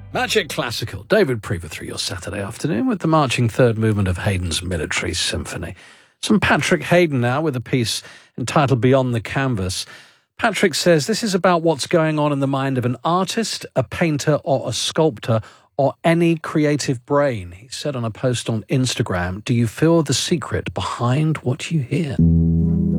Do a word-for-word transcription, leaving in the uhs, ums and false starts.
Magic Classical. David Prever through your Saturday afternoon with the marching third movement of Haydn's Military Symphony. Some Patrick Hayden now with a piece entitled Beyond the Canvas. Patrick says this is about what's going on in the mind of an artist, a painter or a sculptor or any creative brain. He said on a post on Instagram, "Do you feel the secret behind what you hear?"